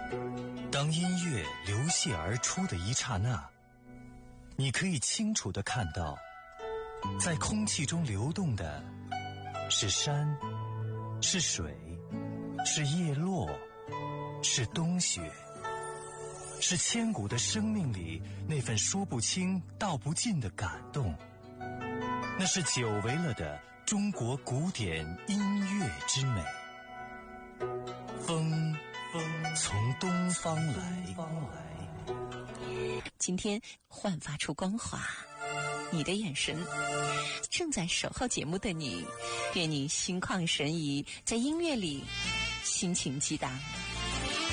当音乐流泻而出的一刹那，你可以清楚地看到，在空气中流动的是山，是水，是叶落，是冬雪，是千古的生命里那份说不清道不尽的感动。那是久违了的中国古典音乐之美。风从东方来。 今天焕发出光华，你的眼神，正在守候节目的你，愿你心旷神怡，在音乐里心情激荡。